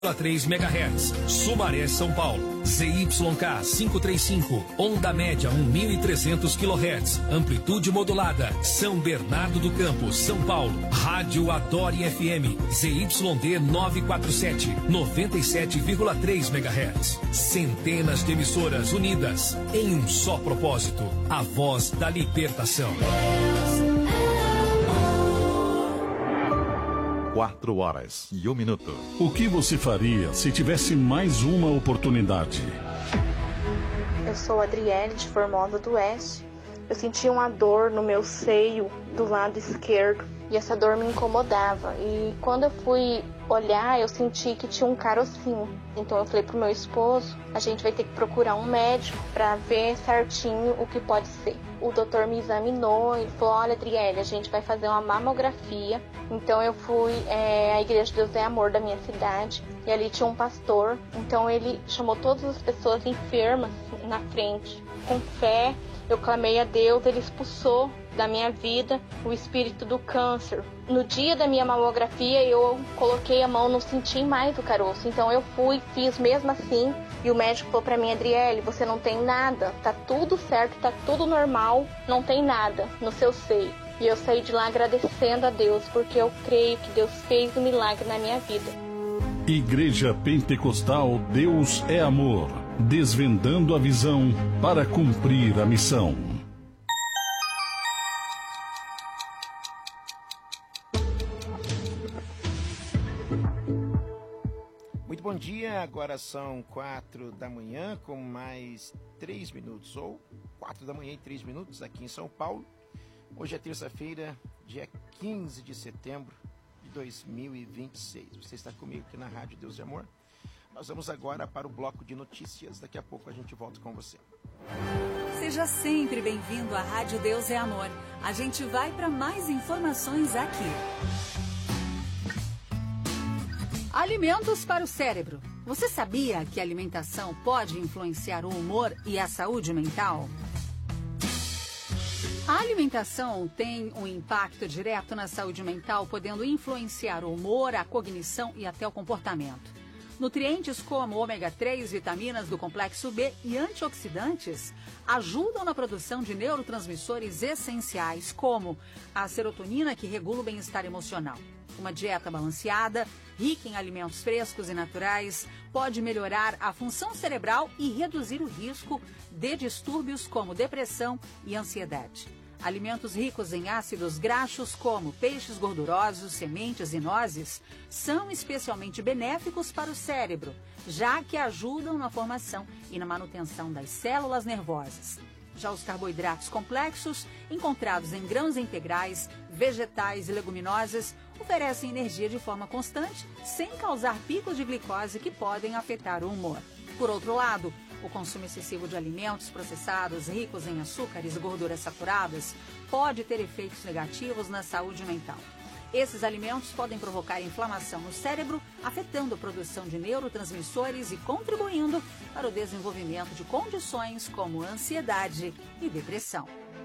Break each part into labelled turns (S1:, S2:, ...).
S1: 3 MHz, Sumaré, São Paulo. ZYK 535, onda média 1.300 kHz, amplitude modulada, São Bernardo do Campo, São Paulo. Rádio Adore FM, ZYD 947, 97,3 MHz. Centenas de emissoras unidas em um só propósito, a voz da libertação.
S2: 4h01.
S3: O que você faria se tivesse mais uma oportunidade?
S4: Eu sou Adriele, de Formosa do Oeste. Eu sentia uma dor no meu seio do lado esquerdo e essa dor me incomodava. E quando eu fui olhar, eu senti que tinha um carocinho. Então eu falei pro meu esposo, a gente vai ter que procurar um médico para ver certinho o que pode ser. O doutor me examinou e falou, olha, Adriele, a gente vai fazer uma mamografia. Então eu fui à Igreja de Deus é Amor da minha cidade e ali tinha um pastor. Então ele chamou todas as pessoas enfermas na frente. Com fé, eu clamei a Deus, ele expulsou da minha vida o espírito do câncer. No dia da minha mamografia, eu coloquei a mão, não senti mais o caroço. Então eu fui, fiz mesmo assim. E o médico falou pra mim, Adriele, você não tem nada. Tá tudo certo, tá tudo normal. Não tem nada no seu seio. E eu saí de lá agradecendo a Deus, porque eu creio que Deus fez um milagre na minha vida.
S3: Igreja Pentecostal Deus é Amor. Desvendando a visão para cumprir a missão.
S5: Muito bom dia, agora são 4 da manhã com mais 3 minutos, ou 4 da manhã e 3 minutos aqui em São Paulo. Hoje é terça-feira, dia 15 de setembro de 2026. Você está comigo aqui na Rádio Deus de Amor. Nós vamos agora para o bloco de notícias. Daqui a pouco a gente volta com você.
S6: Seja sempre bem-vindo à Rádio Deus é Amor. A gente vai para mais informações aqui. Alimentos para o cérebro. Você sabia que a alimentação pode influenciar o humor e a saúde mental? A alimentação tem um impacto direto na saúde mental, podendo influenciar o humor, a cognição e até o comportamento. Nutrientes como ômega 3, vitaminas do complexo B e antioxidantes ajudam na produção de neurotransmissores essenciais, como a serotonina, que regula o bem-estar emocional. Uma dieta balanceada, rica em alimentos frescos e naturais, pode melhorar a função cerebral e reduzir o risco de distúrbios como depressão e ansiedade. Alimentos ricos em ácidos graxos, como peixes gordurosos, sementes e nozes, são especialmente benéficos para o cérebro, já que ajudam na formação e na manutenção das células nervosas. Já os carboidratos complexos, encontrados em grãos integrais, vegetais e leguminosas, oferecem energia de forma constante, sem causar picos de glicose que podem afetar o humor. Por outro lado, o consumo excessivo de alimentos processados ricos em açúcares e gorduras saturadas pode ter efeitos negativos na saúde mental. Esses alimentos podem provocar inflamação no cérebro, afetando a produção de neurotransmissores e contribuindo para o desenvolvimento de condições como ansiedade e depressão.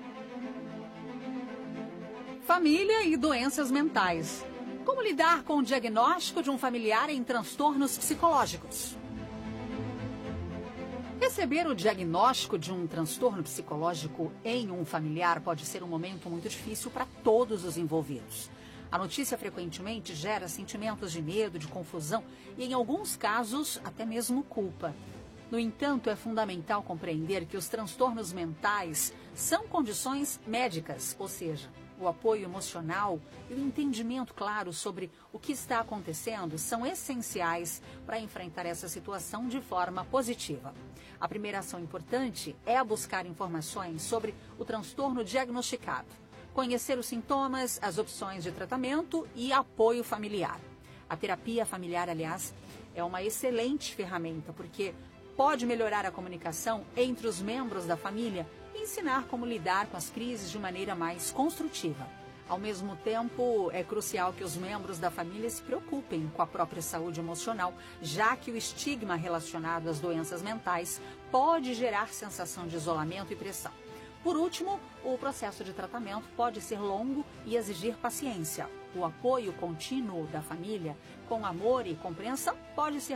S6: Família e doenças mentais. Como lidar com o diagnóstico de um familiar em transtornos psicológicos? Receber o diagnóstico de um transtorno psicológico em um familiar pode ser um momento muito difícil para todos os envolvidos. A notícia frequentemente gera sentimentos de medo, de confusão e, em alguns casos, até mesmo culpa. No entanto, é fundamental compreender que os transtornos mentais são condições médicas, ou seja, o apoio emocional e o entendimento claro sobre o que está acontecendo são essenciais para enfrentar essa situação de forma positiva. A primeira ação importante é buscar informações sobre o transtorno diagnosticado, conhecer os sintomas, as opções de tratamento e apoio familiar. A terapia familiar, aliás, é uma excelente ferramenta porque pode melhorar a comunicação entre os membros da família e ensinar como lidar com as crises de maneira mais construtiva. Ao mesmo tempo, é crucial que os membros da família se preocupem com a própria saúde emocional, já que o estigma relacionado às doenças mentais pode gerar sensação de isolamento e pressão. Por último, o processo de tratamento pode ser longo e exigir paciência. O apoio contínuo da família, com amor e compreensão, pode ser